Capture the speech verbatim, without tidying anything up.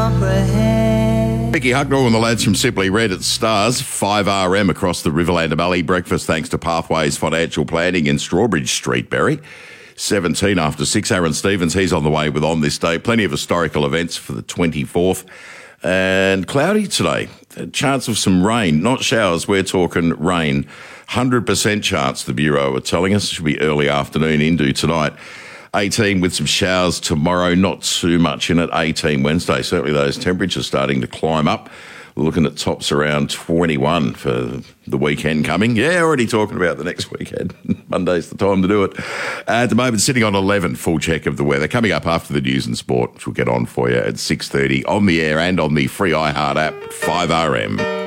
comprehend. Vicky Hucknall and the lads from Simply Red at Stars, five R M across the Riverland Valley. Breakfast thanks to Pathways Financial Planning in Strawbridge Street, Berry. seventeen after six. Aaron Stevens, he's on the way with On This Day. Plenty of historical events for the twenty-fourth. And cloudy today. A chance of some rain, not showers. We're talking rain. one hundred percent chance, the Bureau are telling us. It should be early afternoon into tonight. eighteen with some showers tomorrow, not too much in it. eighteen Wednesday. Certainly those temperatures starting to climb up. We're looking at tops around twenty-one for the weekend coming. Yeah, already talking about the next weekend. Monday's the time to do it. Uh, at the moment, sitting on eleven, full check of the weather. Coming up after the news and sport, which we'll get on for you at six thirty on the air and on the free iHeart app, five R M.